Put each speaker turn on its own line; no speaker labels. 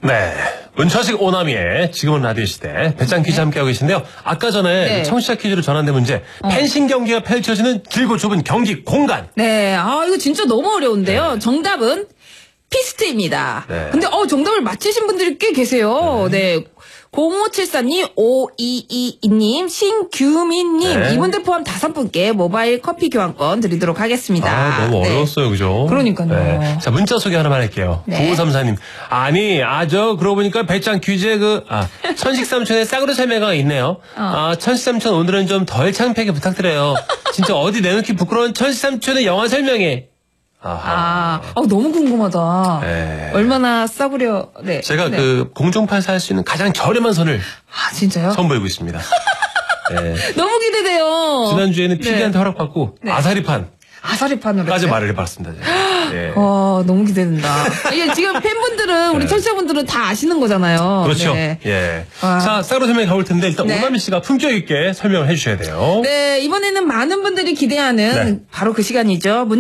네. 문천식 오나미의 지금은 라디오 시대 배짱 퀴즈 함께하고 계신데요. 아까 전에 청취자 퀴즈로 전환된 문제 펜싱 경기가 펼쳐지는 길고 좁은 경기 공간.
네. 이거 진짜 너무 어려운데요. 정답은 피스트입니다.
네.
근데 정답을 맞히신 분들이 꽤 계세요. 네. 0574님, 5222님, 신규민님,
네.
이분들 포함 5분께 모바일 커피 교환권 드리도록 하겠습니다.
너무
네.
어려웠어요, 그죠?
그러니까요.
네. 자, 문자 소개 하나만 할게요.
네.
9534님. 아니, 그러고 보니까 배짱 퀴즈에 천식삼촌의 싸구려 설명가 있네요. 천식삼촌 오늘은 좀 덜 창피하게 부탁드려요. 진짜 어디 내놓기 부끄러운 천식삼촌의 영화 설명해.
너무 궁금하다.
네.
얼마나 싸구려, 네.
제가 공중파에서 할 수 있는 가장 저렴한 선을
진짜요?
선보이고 있습니다. 네.
너무 기대돼요.
지난주에는 PD한테 허락받고 아사리판까지
아사리판으로.
말을 해봤습니다. 네.
너무 기대된다. 지금 팬분들은, 우리 청취자분들은 다 아시는 거잖아요.
그렇죠.
네.
예. 자, 싸구려 설명이 가볼 텐데 일단
네.
오나미 씨가 품격 있게 설명을 해주셔야 돼요.
네, 이번에는 많은 분들이 기대하는 바로 그 시간이죠.